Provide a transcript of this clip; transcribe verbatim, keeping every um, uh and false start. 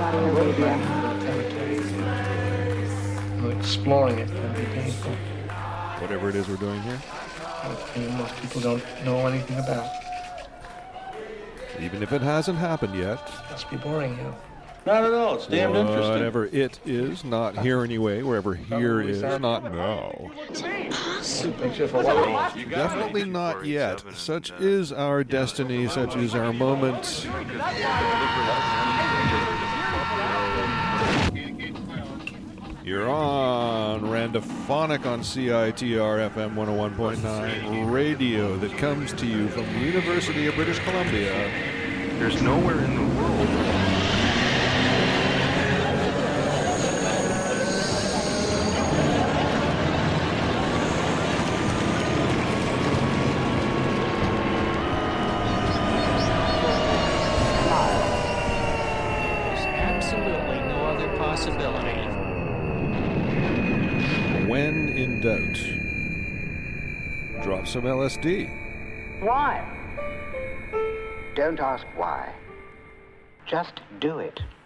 Saudi Arabia. Exploring it can be painful. Whatever it is we're doing here. And most people don't know anything about. Even if it hasn't happened yet. Must be boring you. Not at all. It's damned interesting. Whatever it is, not here anyway. Wherever here is, not now. Definitely not yet. Such is our destiny. Such is our moment. You're on Randophonic on C I T R F M one oh one point nine radio that comes to you from the University of British Columbia. There's nowhere in the world. There's absolutely no other possibility. When in doubt, drop some L S D. Why? Don't ask why. Just do it.